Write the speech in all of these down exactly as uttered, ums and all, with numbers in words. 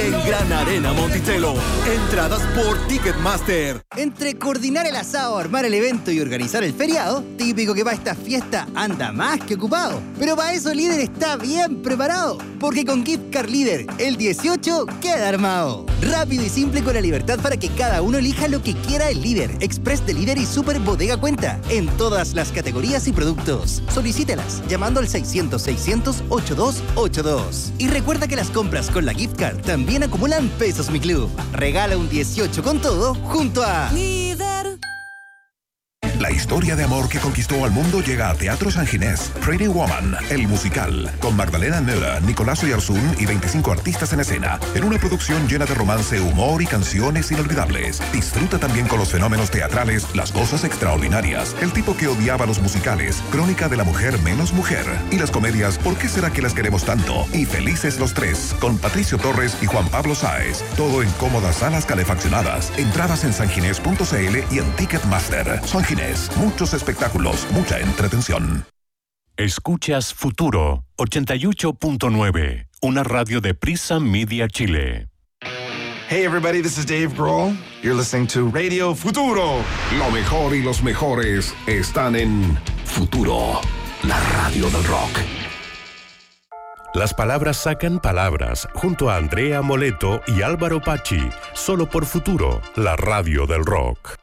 en Gran Arena Monticello. Entradas por Ticketmaster. Entre coordinar el asado, armar el evento y organizar el feriado, típico que para esta fiesta anda más que ocupado. Pero para eso Líder está bien preparado, porque con Gift Card Líder, el dieciocho queda armado. Rápido y simple con la libertad para que cada uno elija lo que quiera el Líder, Express de Líder y Super Bodega Cuenta, en todas las categorías y productos. Solicítelas llamando al seiscientos, seiscientos, ochenta y dos ochenta y dos. Y recuerda que las compras con la Gift Card también acumulan pesos Mi Club. Regala un dieciocho con todo junto a Líder. La historia de amor que conquistó al mundo llega a Teatro San Ginés. Pretty Woman, el musical, con Magdalena Müller, Nicolás Oyarzún y veinticinco artistas en escena, en una producción llena de romance, humor y canciones inolvidables. Disfruta también con los fenómenos teatrales, las cosas extraordinarias, el tipo que odiaba los musicales, Crónica de la mujer menos mujer, y las comedias ¿Por qué será que las queremos tanto? Y Felices los tres, con Patricio Torres y Juan Pablo Sáez. Todo en cómodas salas calefaccionadas. Entradas en sanginés punto c l y en Ticketmaster. San Ginés. Muchos espectáculos, mucha entretención. Escuchas Futuro ochenta y ocho punto nueve, una radio de Prisa Media Chile. Hey everybody, this is Dave Grohl. You're listening to Radio Futuro. Lo mejor y los mejores están en Futuro, la radio del rock. Las palabras sacan palabras, junto a Andrea Moleto y Álvaro Pachi, solo por Futuro, la radio del rock.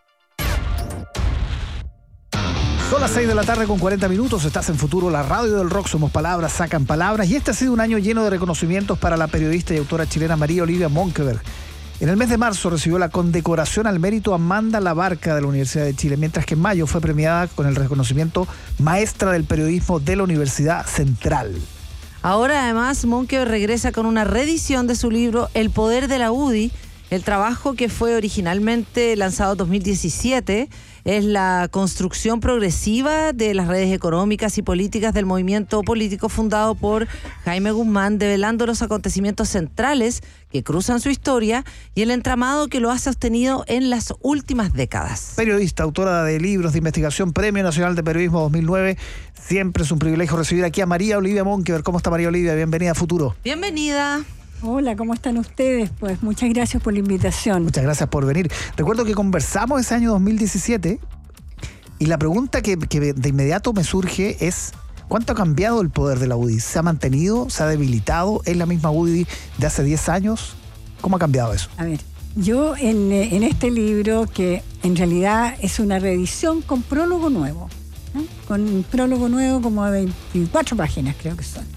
Son las seis de la tarde con cuarenta minutos, estás en Futuro, la radio del rock, somos palabras, sacan palabras, y este ha sido un año lleno de reconocimientos para la periodista y autora chilena María Olivia Monkeberg. En el mes de marzo recibió la condecoración al mérito Amanda Labarca de la Universidad de Chile, mientras que en mayo fue premiada con el reconocimiento Maestra del Periodismo de la Universidad Central. Ahora además Monkeberg regresa con una reedición de su libro El Poder de la U D I. El trabajo, que fue originalmente lanzado en dos mil diecisiete, es la construcción progresiva de las redes económicas y políticas del movimiento político fundado por Jaime Guzmán, develando los acontecimientos centrales que cruzan su historia y el entramado que lo ha sostenido en las últimas décadas. Periodista, autora de libros de investigación, Premio Nacional de Periodismo dos mil nueve. Siempre es un privilegio recibir aquí a María Olivia Monkeberg. ¿Cómo está María Olivia? Bienvenida a Futuro. Bienvenida. Hola, ¿cómo están ustedes? Pues muchas gracias por la invitación. Muchas gracias por venir. Recuerdo que conversamos ese año dos mil diecisiete y la pregunta que, que de inmediato me surge es ¿cuánto ha cambiado el poder de la U D I? ¿Se ha mantenido? ¿Se ha debilitado? ¿Es la misma U D I de hace diez años? ¿Cómo ha cambiado eso? A ver, yo en, en este libro, que en realidad es una reedición con prólogo nuevo, ¿no? Con un prólogo nuevo como de veinticuatro páginas creo que son.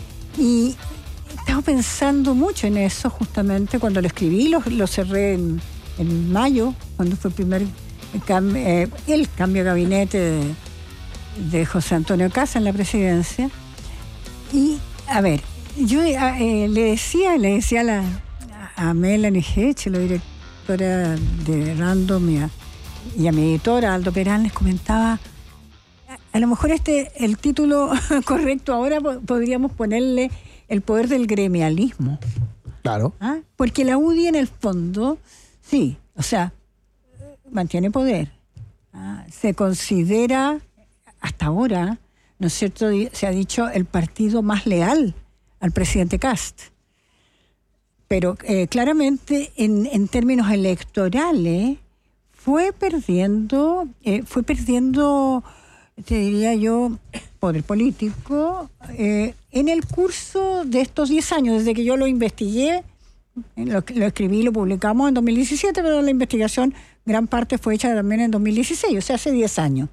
Y estaba pensando mucho en eso justamente cuando lo escribí, lo, lo cerré en, en mayo, cuando fue el primer cambio, eh, el cambio de gabinete de, de José Antonio Kast en la presidencia. Y, a ver, yo eh, le decía, le decía a, la, a Melanie Hedge, la directora de Random, y a, y a mi editora, Aldo Perán, les comentaba, a, a lo mejor este, el título correcto ahora podríamos ponerle El poder del gremialismo. Claro. ¿Ah? Porque la U D I en el fondo, sí, o sea, mantiene poder. ¿Ah? Se considera, hasta ahora, ¿no es cierto?, se ha dicho el partido más leal al presidente Kast. Pero eh, claramente, en, en términos electorales, fue perdiendo, eh, fue perdiendo, te diría yo, poder político eh, en el curso de estos diez años, desde que yo lo investigué, lo, lo escribí, lo publicamos en dos mil diecisiete, pero la investigación, gran parte fue hecha también en dos mil dieciséis, o sea, hace diez años.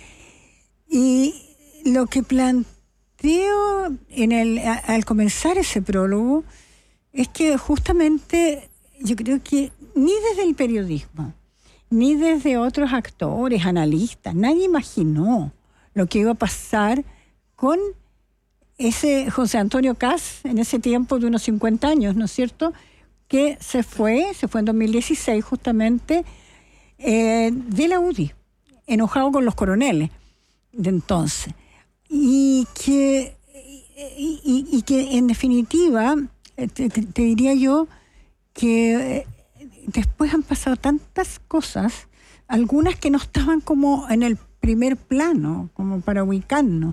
Y lo que planteo en el, a, al comenzar ese prólogo es que justamente yo creo que ni desde el periodismo, ni desde otros actores, analistas, nadie imaginó lo que iba a pasar con ese José Antonio Kast en ese tiempo de unos cincuenta años, ¿no es cierto?, que se fue, se fue en dos mil dieciséis justamente, eh, de la U D I, enojado con los coroneles de entonces. Y que, y, y, y que en definitiva, te, te diría yo que después han pasado tantas cosas, algunas que no estaban como en el primer plano, como para ubicarnos.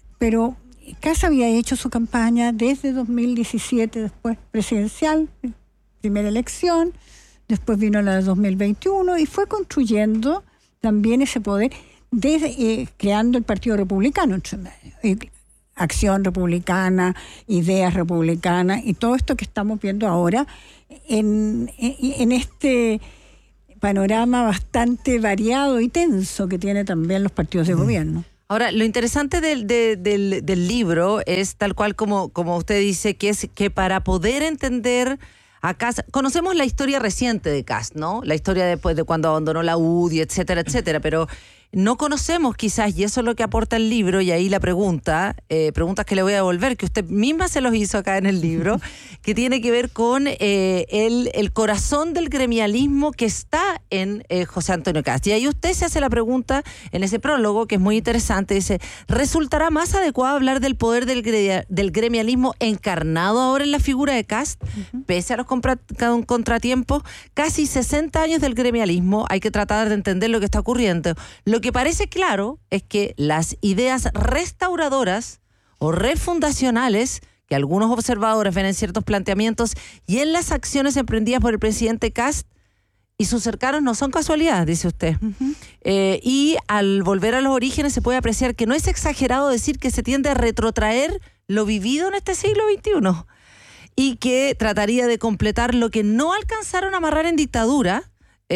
Pero Kast había hecho su campaña desde dos mil diecisiete, después presidencial, primera elección, después vino la de dos mil veintiuno y fue construyendo también ese poder, desde, eh, creando el Partido Republicano, eh, Acción Republicana, Ideas Republicanas y todo esto que estamos viendo ahora en, en, en este panorama bastante variado y tenso que tiene también los partidos de gobierno. Ahora, lo interesante del, de, del, del libro es tal cual como, como usted dice, que es que para poder entender a Kast, conocemos la historia reciente de Kast, ¿no? La historia después de cuando abandonó la U D I, etcétera, etcétera, pero no conocemos quizás, y eso es lo que aporta el libro, y ahí la pregunta, eh, preguntas que le voy a devolver, que usted misma se los hizo acá en el libro, que tiene que ver con eh, el, el corazón del gremialismo que está en eh, José Antonio Kast. Y ahí usted se hace la pregunta en ese prólogo, que es muy interesante, dice, ¿resultará más adecuado hablar del poder del, gre- del gremialismo encarnado ahora en la figura de Kast? Uh-huh. Pese a los compra- contratiempos, casi sesenta años del gremialismo, hay que tratar de entender lo que está ocurriendo. Lo que parece claro es que las ideas restauradoras o refundacionales que algunos observadores ven en ciertos planteamientos y en las acciones emprendidas por el presidente Kast y sus cercanos no son casualidad, dice usted. Uh-huh. Eh, y al volver a los orígenes se puede apreciar que no es exagerado decir que se tiende a retrotraer lo vivido en este siglo veintiuno y que trataría de completar lo que no alcanzaron a amarrar en dictadura,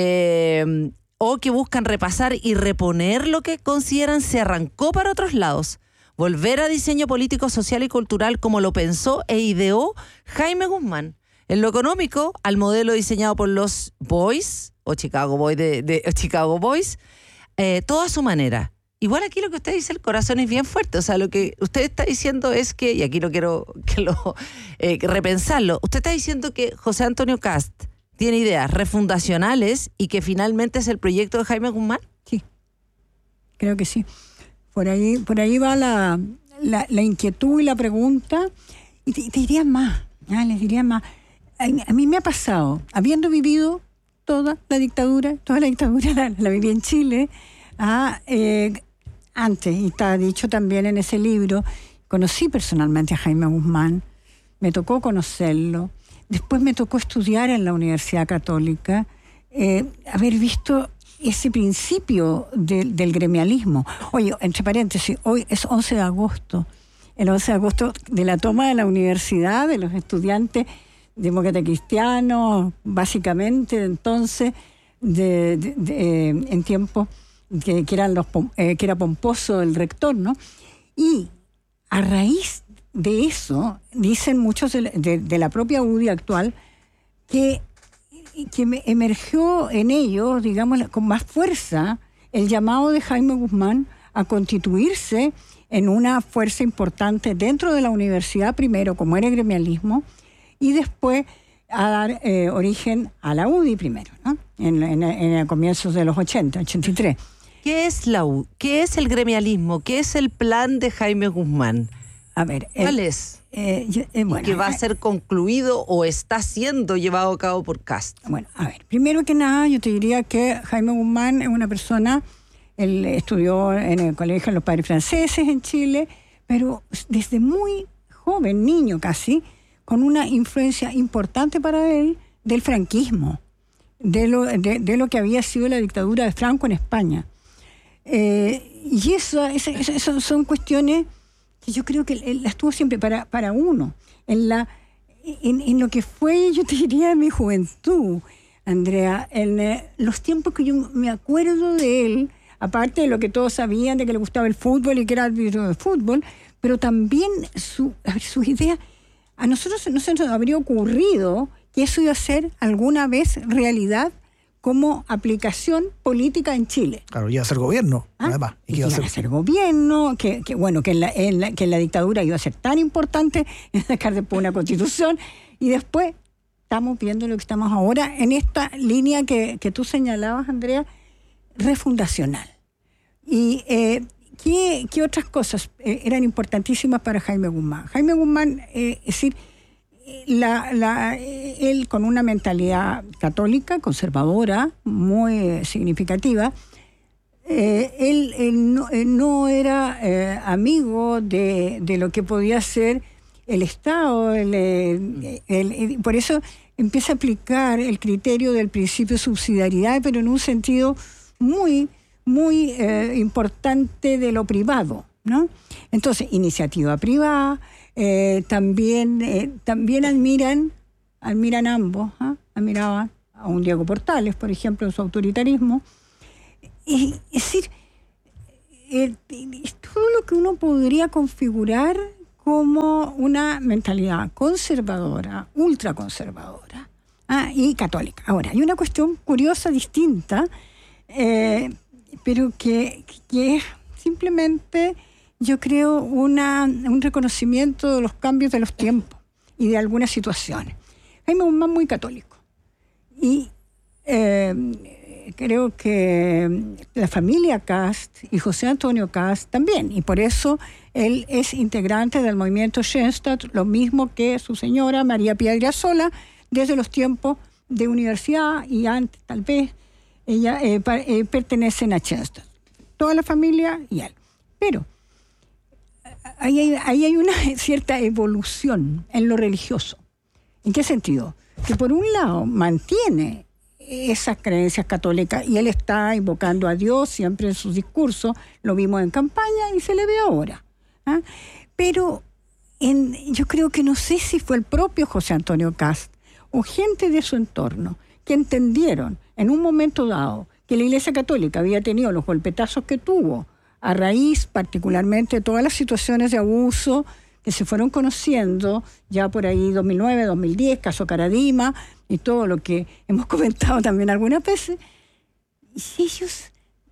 eh, o que buscan repasar y reponer lo que consideran se arrancó para otros lados. Volver a diseño político, social y cultural como lo pensó e ideó Jaime Guzmán. En lo económico, al modelo diseñado por los Boys, o Chicago Boys, de, de o Chicago Boys, eh, todo a su manera. Igual aquí lo que usted dice, el corazón es bien fuerte. O sea, lo que usted está diciendo es que, y aquí no quiero que lo eh, que repensarlo, usted está diciendo que José Antonio Kast tiene ideas refundacionales y que finalmente es el proyecto de Jaime Guzmán. Sí, creo que sí. Por ahí, por ahí va la, la, la inquietud y la pregunta. Y te, te diría más, ¿ya? Les diría más. A, a mí me ha pasado, habiendo vivido toda la dictadura, toda la dictadura la, la viví en Chile, ah, eh, antes, y está dicho también en ese libro, conocí personalmente a Jaime Guzmán, me tocó conocerlo. Después me tocó estudiar en la Universidad Católica, eh, haber visto ese principio de, del gremialismo. Oye, entre paréntesis, hoy es once de agosto, el once de agosto de la toma de la universidad, de los estudiantes demócratas cristianos, básicamente, entonces, de, de, de, en tiempos que, que, eran los, eh, que era pomposo el rector, ¿no? Y a raíz de eso, dicen muchos de, de, de la propia U D I actual, que, que emergió en ellos, digamos, con más fuerza, el llamado de Jaime Guzmán a constituirse en una fuerza importante dentro de la universidad, primero como era el gremialismo, y después a dar eh, origen a la U D I primero, ¿no? En, en, en comienzos de los ochenta, ochenta y tres. ¿Qué es la U D I? ¿Qué es el gremialismo? ¿Qué es el plan de Jaime Guzmán? A ver, ¿cuál eh, es? Eh, yo, eh, bueno, ¿Y que va a ser concluido o está siendo llevado a cabo por Kast? Bueno, a ver, primero que nada yo te diría que Jaime Guzmán es una persona, él estudió en el colegio de los padres franceses en Chile, pero desde muy joven, niño casi, con una influencia importante para él del franquismo, de lo, de, de lo que había sido la dictadura de Franco en España. Eh, y eso, eso, eso son cuestiones que yo creo que él las tuvo siempre para, para uno, en, la, en, en lo que fue, yo te diría, mi juventud, Andrea, en eh, los tiempos que yo me acuerdo de él, aparte de lo que todos sabían, de que le gustaba el fútbol y que era árbitro de fútbol, pero también su, sus ideas, a nosotros no se nos habría ocurrido que eso iba a ser alguna vez realidad como aplicación política en Chile. Claro, iba a ser gobierno, ¿Ah? además. Y que iba a ser, ser gobierno, que, que bueno, que en, la, en la, que en la dictadura iba a ser tan importante en sacar después una constitución, y después estamos viendo lo que estamos ahora en esta línea que, que tú señalabas, Andrea, refundacional. Y eh, ¿qué, qué otras cosas eh, eran importantísimas para Jaime Guzmán? Jaime Guzmán, eh, es decir, La, la, él con una mentalidad católica, conservadora, muy significativa, eh, él, él, no, él no era eh, amigo de, de lo que podía ser el Estado, el, el, el, el, por eso empieza a aplicar el criterio del principio de subsidiariedad, pero en un sentido muy, muy eh, importante de lo privado, ¿no? Entonces, iniciativa privada, eh, también, eh, también admiran, admiran ambos, ¿eh? admiraban a un Diego Portales, por ejemplo, en su autoritarismo. Y, es decir, eh, es todo lo que uno podría configurar como una mentalidad conservadora, ultraconservadora, ¿ah? y católica. Ahora, hay una cuestión curiosa, distinta, eh, pero que, que es simplemente, yo creo, una, un reconocimiento de los cambios de los tiempos y de algunas situaciones. Jaime Guzmán muy católico. Y eh, creo que la familia Kast y José Antonio Kast también. Y por eso él es integrante del movimiento Schoenstatt, lo mismo que su señora María Piedrasola, desde los tiempos de universidad y antes, tal vez, ella eh, pa, eh, pertenecen a Schoenstatt. Toda la familia y él. Pero ahí hay, ahí hay una cierta evolución en lo religioso. ¿En qué sentido? Que por un lado mantiene esas creencias católicas y él está invocando a Dios siempre en sus discursos, lo vimos en campaña y se le ve ahora. ¿Ah? Pero en, yo creo que no sé si fue el propio José Antonio Kast o gente de su entorno que entendieron en un momento dado que la Iglesia Católica había tenido los golpetazos que tuvo a raíz particularmente de todas las situaciones de abuso que se fueron conociendo ya por ahí dos mil nueve, dos mil diez, caso Caradima y todo lo que hemos comentado también algunas veces. Y ellos,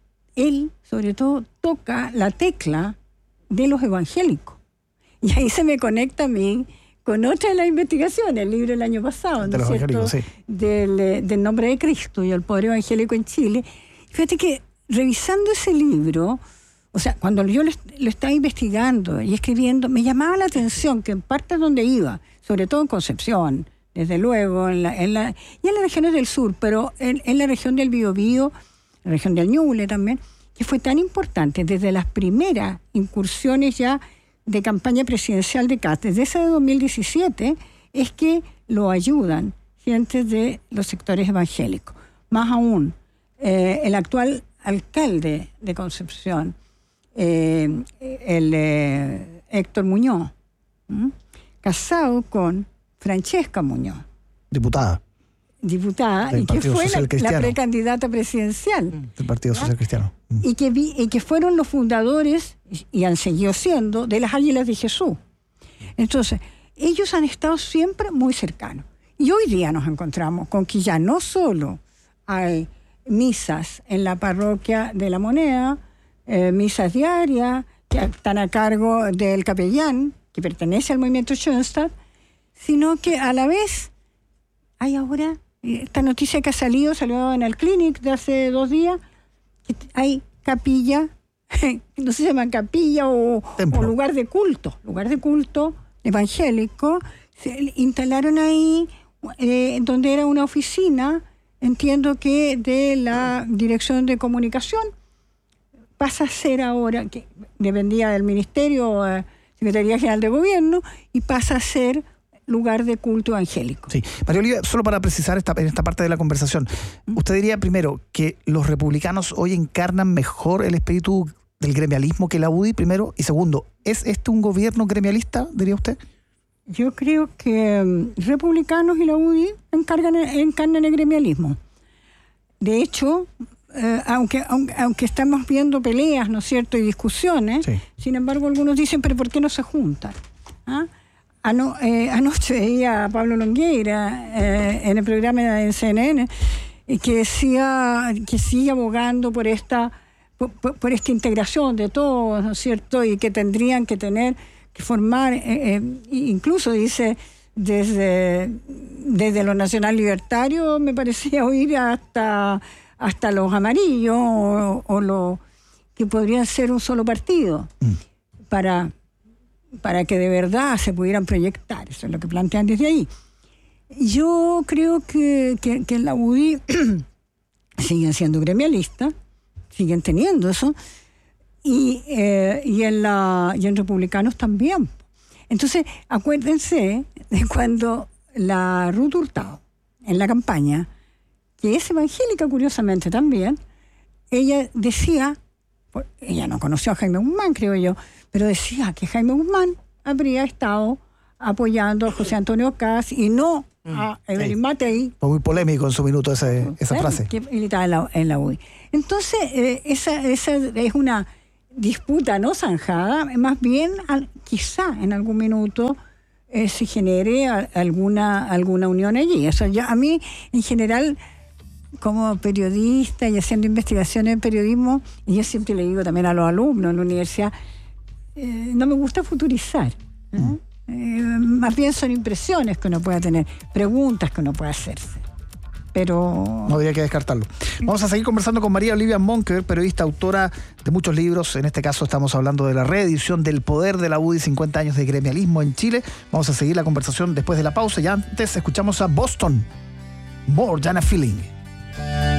él sobre todo toca la tecla de los evangélicos. Y ahí se me conecta a mí con otra de las investigaciones, el libro del año pasado, ¿no es cierto? Sí. Del, del nombre de Cristo y el poder evangélico en Chile. Fíjate que revisando ese libro, o sea, cuando yo lo, lo estaba investigando y escribiendo, me llamaba la atención que en partes donde iba, sobre todo en Concepción, desde luego, en la, en la, y en las regiones del sur, pero en, en la región del Biobío, la región del Ñuble también, que fue tan importante desde las primeras incursiones ya de campaña presidencial de Kast, desde esa de dos mil diecisiete, es que lo ayudan gentes de los sectores evangélicos. Más aún, eh, el actual alcalde de Concepción, eh, el eh, Héctor Muñoz, ¿m? casado con Francesca Muñoz. Diputada. Diputada, y que fue la, la precandidata presidencial. Del Partido Social Cristiano. Y que, vi, y que fueron los fundadores, y han seguido siendo, de las Águilas de Jesús. Entonces, ellos han estado siempre muy cercanos. Y hoy día nos encontramos con que ya no solo hay misas en la parroquia de La Moneda, eh, misas diarias, que están a cargo del capellán, que pertenece al movimiento Schoenstatt, sino que a la vez hay ahora, esta noticia que ha salido, salió en el Clinic de hace dos días, que hay capilla, no se llama capilla o, o lugar de culto, lugar de culto evangélico, se instalaron ahí eh, donde era una oficina, entiendo que de la Dirección de Comunicación, pasa a ser ahora, que dependía del Ministerio, eh, Secretaría General de Gobierno, y pasa a ser lugar de culto evangélico. Sí. María Olivia, solo para precisar esta, en esta parte de la conversación, ¿usted diría primero que los republicanos hoy encarnan mejor el espíritu del gremialismo que la U D I, primero? Y segundo, ¿es este un gobierno gremialista, diría usted? Yo creo que um, republicanos y la U D I encargan, encarnan el gremialismo. De hecho, eh, aunque, aunque, aunque estamos viendo peleas, ¿no es cierto?, y discusiones, sí. Sin embargo, algunos dicen, pero ¿por qué no se juntan? ¿Ah? Ano, eh, anoche veía a Pablo Longueira eh, en el programa de C N N eh, que decía que sigue abogando por esta por, por esta integración de todos, ¿no es cierto? Y que tendrían que tener que formar, eh, eh, incluso dice desde desde los nacional libertarios, me parecía oír hasta hasta los amarillos o, o los que podrían ser un solo partido mm. para para que de verdad se pudieran proyectar. Eso es lo que plantean desde ahí. Yo creo que, que, que en la U D I siguen siendo gremialistas, siguen teniendo eso, y, eh, y, en la, y en republicanos también. Entonces, acuérdense de cuando la Ruth Hurtado, en la campaña, que es evangélica curiosamente también, ella decía, ella no conoció a Jaime Guzmán, creo yo, pero decía que Jaime Guzmán habría estado apoyando a José Antonio Kast y no a Evelyn Matei. Fue muy polémico en su minuto ese, esa frase. Que militaba en la, en la U D I. Entonces, eh, esa, esa es una disputa no zanjada, más bien al, quizá en algún minuto eh, se genere a, alguna, alguna unión allí. Eso ya, a mí, en general, como periodista y haciendo investigaciones en periodismo, y yo siempre le digo también a los alumnos en la universidad, eh, no me gusta futurizar. ¿eh? Mm. Eh, más bien son impresiones que uno pueda tener, preguntas que uno pueda hacerse. Pero no habría que descartarlo. Vamos a seguir conversando con María Olivia Monkeberg, periodista, autora de muchos libros. En este caso estamos hablando de la reedición del Poder de la U D I, cincuenta años de gremialismo en Chile. Vamos a seguir la conversación después de la pausa. Ya antes escuchamos a Boston, More Than a Feeling.